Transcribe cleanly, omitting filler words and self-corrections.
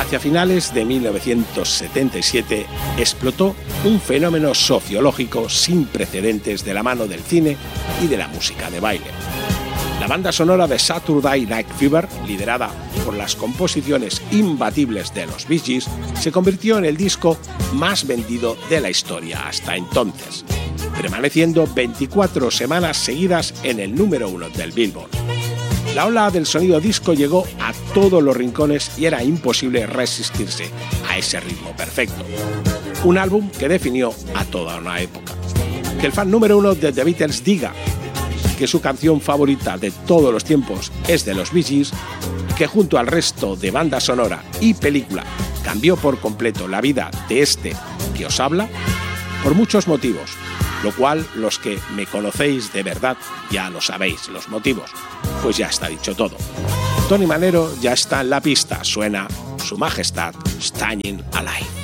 Hacia finales de 1977 explotó un fenómeno sociológico sin precedentes de la mano del cine y de la música de baile. La banda sonora de Saturday Night Fever, liderada por las composiciones imbatibles de los Bee Gees, se convirtió en el disco más vendido de la historia hasta entonces, permaneciendo 24 semanas seguidas en el número 1 del Billboard. La ola del sonido disco llegó a todos los rincones y era imposible resistirse a ese ritmo perfecto. Un álbum que definió a toda una época. Que el fan número 1 de The Beatles diga que su canción favorita de todos los tiempos es de los Bee Gees, que junto al resto de banda sonora y película cambió por completo la vida de este que os habla, por muchos motivos, lo cual los que me conocéis de verdad ya lo sabéis, los motivos, pues ya está dicho todo. Tony Manero ya está en la pista, suena Su Majestad Staying Alive.